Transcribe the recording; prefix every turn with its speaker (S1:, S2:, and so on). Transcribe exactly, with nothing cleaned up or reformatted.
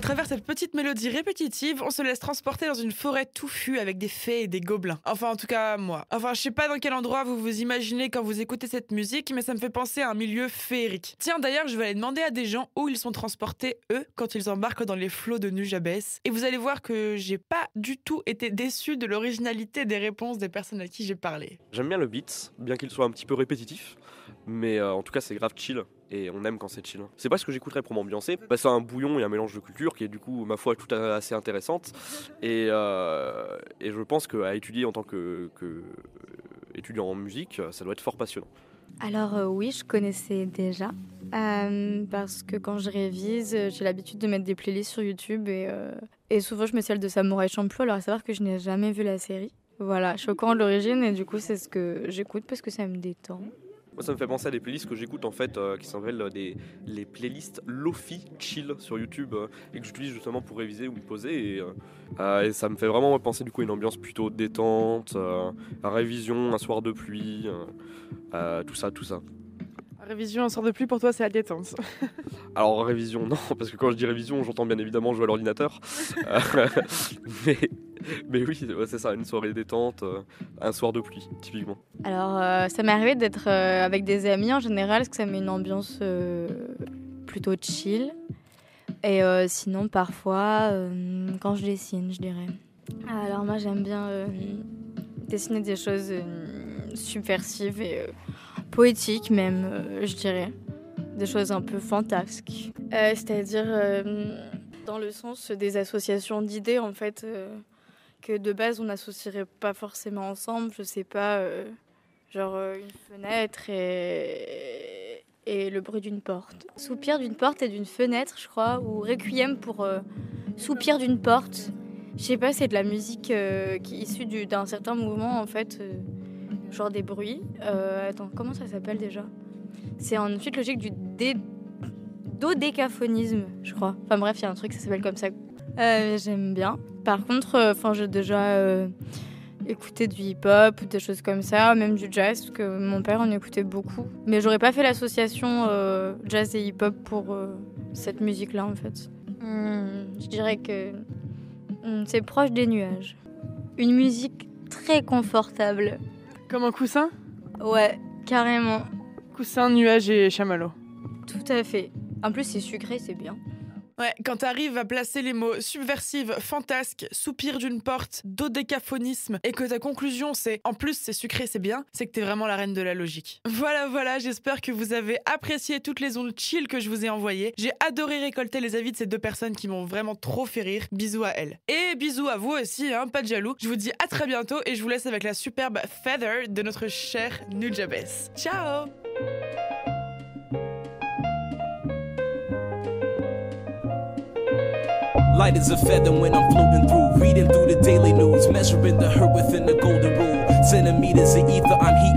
S1: travers cette petite mélodie répétitive, on se laisse transporter dans une forêt touffue avec des fées et des gobelins. Enfin, en tout cas, moi. Enfin, je sais pas dans quel endroit vous vous imaginez quand vous écoutez cette musique, mais ça me fait penser à un milieu féerique. Tiens, d'ailleurs, je vais aller demander à des gens où ils sont transportés, eux, quand ils embarquent dans les flots de Nujabes. Et vous allez voir que j'ai pas du tout été déçu de l'originalité des réponses des personnes à qui j'ai parlé.
S2: J'aime bien le beat, bien qu'il soit un petit peu répétitif, mais euh, en tout cas c'est grave chill et on aime quand c'est chill. C'est pas ce que j'écouterais pour m'ambiancer, bah, c'est un bouillon et un mélange de culture qui est du coup ma foi tout assez intéressante et, euh, et je pense qu'à étudier en tant que, que étudiant en musique, ça doit être fort passionnant.
S3: Alors euh, oui, je connaissais déjà, euh, parce que quand je révise, j'ai l'habitude de mettre des playlists sur YouTube et, euh, et souvent je mets celle de Samouraï Champloo, alors à savoir que je n'ai jamais vu la série. Voilà, choquant à l'origine et du coup c'est ce que j'écoute parce que ça me détend.
S2: Moi, ça me fait penser à des playlists que j'écoute en fait, euh, qui s'appellent euh, des les playlists Lofi chill sur YouTube euh, et que j'utilise justement pour réviser ou me poser. Et, euh, euh, et ça me fait vraiment penser du coup à une ambiance plutôt détente, euh, à révision, un soir de pluie, euh, euh, tout ça, tout ça.
S1: Révision, un soir de pluie pour toi, c'est la détente.
S2: Alors révision, non, parce que quand je dis révision, j'entends bien évidemment jouer à l'ordinateur. Euh, mais, mais oui, c'est ça, une soirée détente, euh, un soir de pluie, typiquement.
S3: Alors euh, ça m'est arrivé d'être euh, avec des amis en général, parce que ça met une ambiance euh, plutôt chill. Et euh, sinon parfois, euh, quand je dessine, je dirais. Alors moi j'aime bien euh, dessiner des choses euh, subversives et euh, poétiques même, euh, je dirais. Des choses un peu fantasques. Euh, c'est-à-dire euh, dans le sens des associations d'idées, en fait, euh, que de base, on n'associerait pas forcément ensemble. Je sais pas, euh, genre euh, une fenêtre et, et le bruit d'une porte. Soupir d'une porte et d'une fenêtre, je crois, ou Requiem pour euh, soupir d'une porte. Je sais pas, c'est de la musique euh, qui est issue du, d'un certain mouvement, en fait, euh, genre des bruits. Euh, attends, comment ça s'appelle déjà ? C'est en suite logique du dé... dodécaphonisme, je crois. Enfin bref, il y a un truc, ça s'appelle comme ça. Euh, j'aime bien. Par contre, euh, j'ai déjà euh, écouté du hip-hop ou des choses comme ça, même du jazz, parce que mon père en écoutait beaucoup. Mais j'aurais pas fait l'association euh, jazz et hip-hop pour euh, cette musique-là, en fait. Hum, je dirais que hum, c'est proche des nuages. Une musique très confortable.
S1: Comme un coussin ?
S3: Ouais, carrément.
S1: Coussin, nuage et chamallow.
S3: Tout à fait. En plus, c'est sucré, c'est bien.
S1: Ouais, quand t'arrives à placer les mots subversive, fantasque, soupir d'une porte, dodécaphonisme, et que ta conclusion c'est « en plus c'est sucré, c'est bien », c'est que t'es vraiment la reine de la logique. Voilà, voilà, j'espère que vous avez apprécié toutes les ondes chill que je vous ai envoyées. J'ai adoré récolter les avis de ces deux personnes qui m'ont vraiment trop fait rire. Bisous à elles. Et bisous à vous aussi, hein, pas de jaloux. Je vous dis à très bientôt et je vous laisse avec la superbe Feather de notre cher Nujabes. Ciao!
S4: Light as a feather when I'm floating through, reading through the daily news, measuring the hurt within the golden rule. Centimeters of ether, I'm heat.